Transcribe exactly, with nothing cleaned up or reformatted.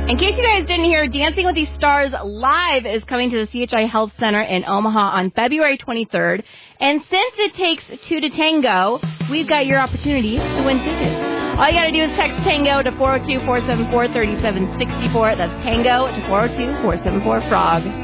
In case you guys didn't hear, Dancing with the Stars Live is coming to the C H I Health Center in Omaha on February twenty-third. And since it takes two to tango, we've got your opportunity to win tickets. All you got to do is text TANGO to four oh two, four seven four, three seven six four. That's TANGO to four oh two, four seven four, FROG.